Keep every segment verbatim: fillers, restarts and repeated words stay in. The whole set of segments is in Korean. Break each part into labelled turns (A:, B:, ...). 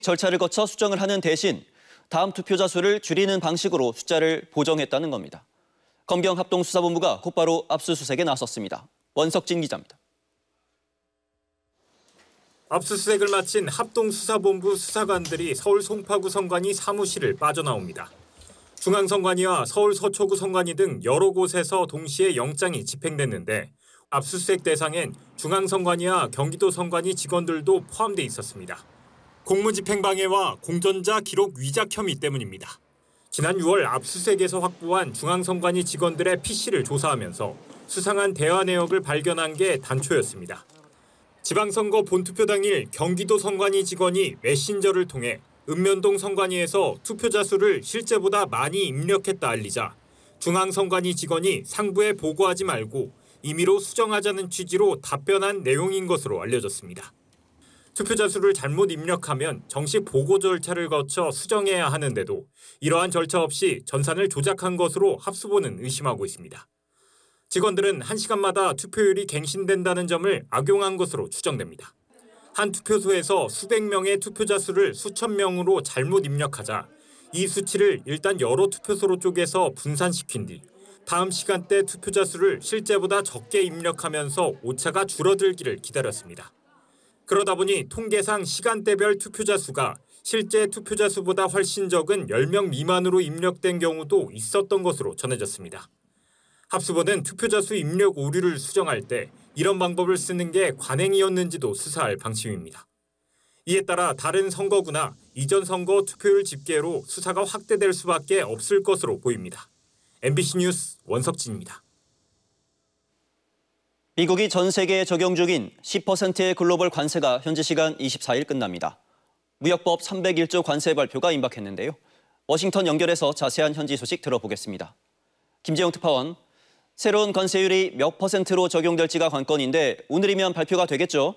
A: 절차를 거쳐 수정을 하는 대신 다음 투표자 수를 줄이는 방식으로 숫자를 보정했다는 겁니다. 검경 합동수사본부가 곧바로 압수수색에 나섰습니다. 원석진 기자입니다.
B: 압수수색을 마친 합동수사본부 수사관들이 서울 송파구 선관위 사무실을 빠져나옵니다. 중앙선관위와 서울 서초구 선관위 등 여러 곳에서 동시에 영장이 집행됐는데 압수수색 대상엔 중앙선관위와 경기도 선관위 직원들도 포함돼 있었습니다. 공무집행방해와 공전자 기록 위작 혐의 때문입니다. 지난 유월 압수수색에서 확보한 중앙선관위 직원들의 피씨를 조사하면서 수상한 대화 내역을 발견한 게 단초였습니다. 지방선거 본투표 당일 경기도 선관위 직원이 메신저를 통해 읍면동 선관위에서 투표자 수를 실제보다 많이 입력했다 알리자 중앙선관위 직원이 상부에 보고하지 말고 임의로 수정하자는 취지로 답변한 내용인 것으로 알려졌습니다. 투표자 수를 잘못 입력하면 정식 보고 절차를 거쳐 수정해야 하는데도 이러한 절차 없이 전산을 조작한 것으로 합수본은 의심하고 있습니다. 직원들은 한 시간마다 투표율이 갱신된다는 점을 악용한 것으로 추정됩니다. 한 투표소에서 수백 명의 투표자 수를 수천 명으로 잘못 입력하자 이 수치를 일단 여러 투표소로 쪼개서 분산시킨 뒤 다음 시간대 투표자 수를 실제보다 적게 입력하면서 오차가 줄어들기를 기다렸습니다. 그러다 보니 통계상 시간대별 투표자 수가 실제 투표자 수보다 훨씬 적은 열 명 미만으로 입력된 경우도 있었던 것으로 전해졌습니다. 합수본은 투표자 수 입력 오류를 수정할 때 이런 방법을 쓰는 게 관행이었는지도 수사할 방침입니다. 이에 따라 다른 선거구나 이전 선거 투표율 집계로 수사가 확대될 수밖에 없을 것으로 보입니다. 엠비씨 뉴스 원석진입니다.
A: 미국이 전 세계에 적용 중인 십 퍼센트의 글로벌 관세가 현지 시간 이십사 일 끝납니다. 무역법 삼백일 조 관세 발표가 임박했는데요. 워싱턴 연결해서 자세한 현지 소식 들어보겠습니다. 김재용 특파원, 새로운 관세율이 몇 퍼센트로 적용될지가 관건인데 오늘이면 발표가 되겠죠?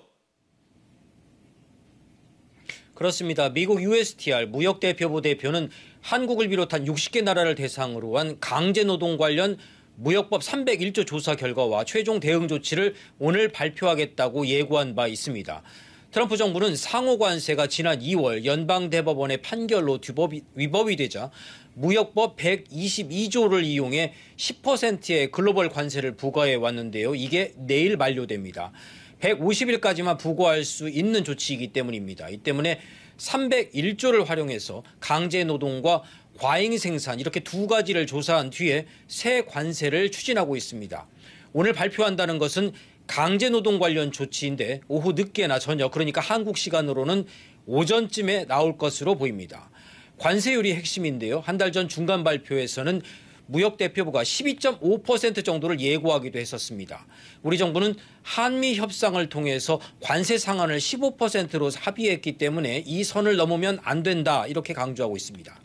C: 그렇습니다. 미국 유에스티알 무역대표부 대표는 한국을 비롯한 육십 개 나라를 대상으로 한 강제노동 관련 무역법 삼백일 조 조사 결과와 최종 대응 조치를 오늘 발표하겠다고 예고한 바 있습니다. 트럼프 정부는 상호 관세가 지난 이월 연방대법원의 판결로 위법이 되자 무역법 백이십이 조를 이용해 십 퍼센트의 글로벌 관세를 부과해 왔는데요. 이게 내일 만료됩니다. 백오십 일까지만 부과할 수 있는 조치이기 때문입니다. 이 때문에 삼백일 조를 활용해서 강제노동과 과잉 생산 이렇게 두 가지를 조사한 뒤에 새 관세를 추진하고 있습니다. 오늘 발표한다는 것은 강제노동 관련 조치인데 오후 늦게나 저녁, 그러니까 한국 시간으로는 오전쯤에 나올 것으로 보입니다. 관세율이 핵심인데요. 한 달 전 중간 발표에서는 무역대표부가 십이 점 오 퍼센트 정도를 예고하기도 했었습니다. 우리 정부는 한미 협상을 통해서 관세 상한을 십오 퍼센트로 합의했기 때문에 이 선을 넘으면 안 된다 이렇게 강조하고 있습니다.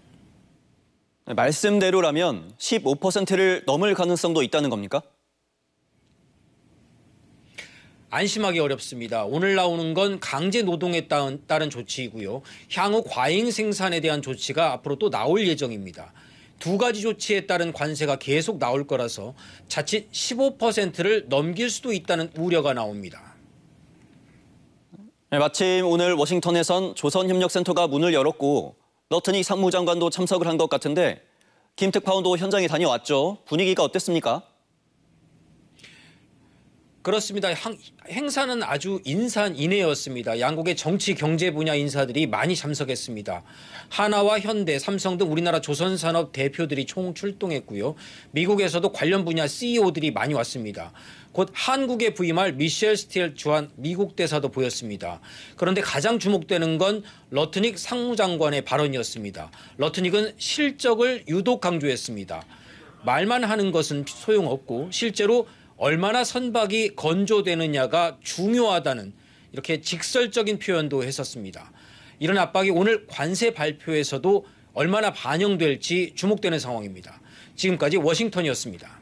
A: 말씀대로라면 십오 퍼센트를 넘을 가능성도 있다는 겁니까?
C: 안심하기 어렵습니다. 오늘 나오는 건 강제 노동에 따른, 따른 조치이고요. 향후 과잉 생산에 대한 조치가 앞으로 또 나올 예정입니다. 두 가지 조치에 따른 관세가 계속 나올 거라서 자칫 십오 퍼센트를 넘길 수도 있다는 우려가 나옵니다.
A: 네, 마침 오늘 워싱턴에선 조선협력센터가 문을 열었고 러트닉 상무장관도 참석을 한 것 같은데 김 특파원도 현장에 다녀왔죠. 분위기가 어땠습니까?
C: 그렇습니다. 행사는 아주 인산인해였습니다. 양국의 정치, 경제 분야 인사들이 많이 참석했습니다. 하나와 현대, 삼성 등 우리나라 조선산업 대표들이 총 출동했고요. 미국에서도 관련 분야 씨이오들이 많이 왔습니다. 곧 한국에 부임할 미셸 스틸 주한 미국 대사도 보였습니다. 그런데 가장 주목되는 건 러트닉 상무장관의 발언이었습니다. 러트닉은 실적을 유독 강조했습니다. 말만 하는 것은 소용없고 실제로 얼마나 선박이 건조되느냐가 중요하다는 이렇게 직설적인 표현도 했었습니다. 이런 압박이 오늘 관세 발표에서도 얼마나 반영될지 주목되는 상황입니다. 지금까지 워싱턴이었습니다.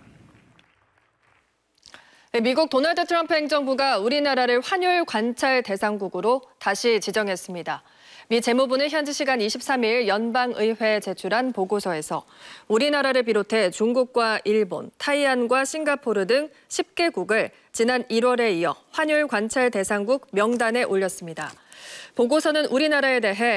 D: 네, 미국 도널드 트럼프 행정부가 우리나라를 환율 관찰 대상국으로 다시 지정했습니다. 미 재무부는 현지 시간 이십삼 일 연방의회에 제출한 보고서에서 우리나라를 비롯해 중국과 일본, 타이완과 싱가포르 등 십 개국을 지난 일월에 이어 환율 관찰 대상국 명단에 올렸습니다. 보고서는 우리나라에 대해